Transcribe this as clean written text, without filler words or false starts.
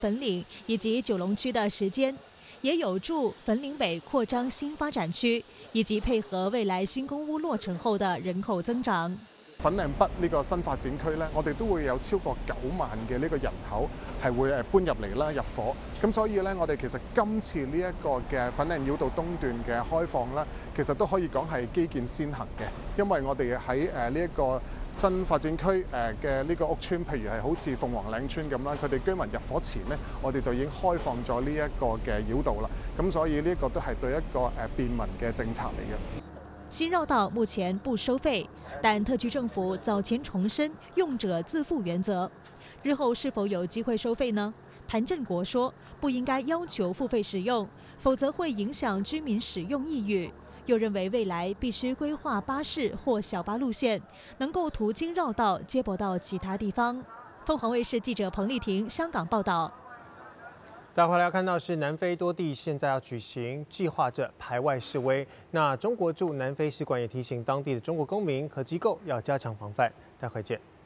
粉岭以及九龙区的时间，也有助粉岭北扩张新发展區，以及配合未來新公屋落成後的人口增長。 粉嶺北呢個新發展區咧，我哋都會有超過9萬嘅呢個人口係會搬入嚟啦入伙。咁所以咧，我哋其實今次呢一個嘅粉嶺繞道東段嘅開放啦，其實都可以講係基建先行嘅，因為我哋喺呢一個新發展區嘅呢個屋邨，譬如係好似鳳凰嶺村咁啦，佢哋居民入伙前呢，我哋就已經開放咗呢一個嘅繞道啦。咁所以呢個都係對一個便民嘅政策嚟嘅。 新繞道目前不收費，但特區政府早前重申用者自負原則，日後是否有機會收費呢？譚振國說，不應該要求付費使用，否則會影響居民使用意欲。又認為未來必須規劃巴士或小巴路線，能夠途經繞道接駁到其他地方。鳳凰衛視記者彭麗婷香港報道。 大家回来要看到是南非多地现在要举行计划着排外示威，那中国驻南非使馆也提醒当地的中国公民和机构要加强防范。待会见。